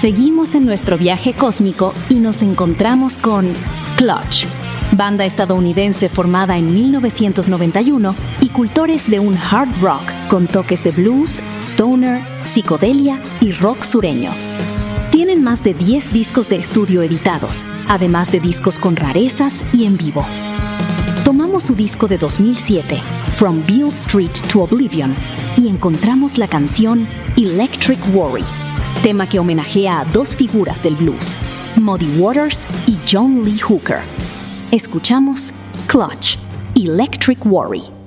Seguimos en nuestro viaje cósmico y nos encontramos con Clutch, banda estadounidense formada en 1991 y cultores de un hard rock con toques de blues, stoner, psicodelia y rock sureño. Tienen más de 10 discos de estudio editados, además de discos con rarezas y en vivo. Tomamos su disco de 2007, From Beale Street to Oblivion, y encontramos la canción Electric Worry, tema que homenajea a dos figuras del blues, Muddy Waters y John Lee Hooker. Escuchamos Clutch, Electric Worry.